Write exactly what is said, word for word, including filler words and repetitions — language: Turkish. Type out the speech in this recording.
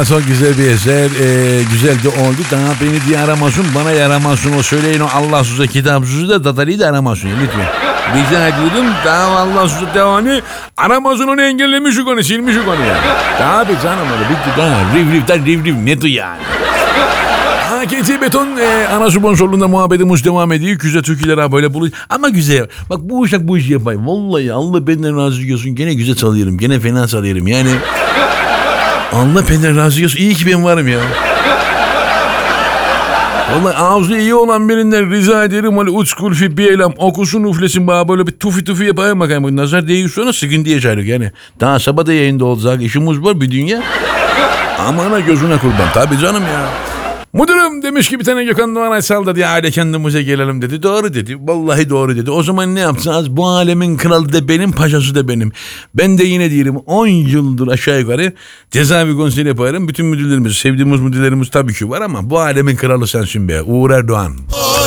Valla çok güzel bir eser. Ee, güzel de oldu. Daha beni diye aramasın, bana yaramazsın. O söyleyin o Allahsız'a, kitapsız'a da tatarıyı da aramasın ya, lütfen. Rica ediyorum. Daha Allahsız'a devamı aramasın, onu engellemişik onu, silmişik onu ya. Tabii canım öyle bitti daha. Riv riv da riv riv ne yani. A K T Beton e, ana sponsorluğunda muhabbetimiz devam ediyor. Güzel türküler böyle buluş. Ama güzel. Bak bu uşak bu işi yapayım. Vallahi Allah benden razı olsun. Gene güzel çalıyorum. Gene fena çalıyorum. Yani Allah benden razı olsun. İyi ki ben varım ya. Vallahi ağzı iyi olan birinden rica ederim. Öyle uç kulfi bir eylem okusun üflesin bana böyle bir tufi tufi yapayım bakayım. Nazar değiyor sonra sıkıntı yaşarız yani. Daha sabah da yayında olacak. İşimiz var bir dünya. Amana gözüne kurban. Tabii canım ya. Müdürüm demiş ki bir tane Gökhan Doğan Aysal da diye aile kendimize gelelim dedi. Doğru dedi. Vallahi doğru dedi. O zaman ne yapacağız? Bu alemin kralı da benim, paşası da benim. Ben de yine diyelim on yıldır aşağı yukarı cezaevi konseri yaparım. Bütün müdürlerimiz, sevdiğimiz müdürlerimiz tabii ki var ama bu alemin kralı sensin be. Uğur Erdoğan.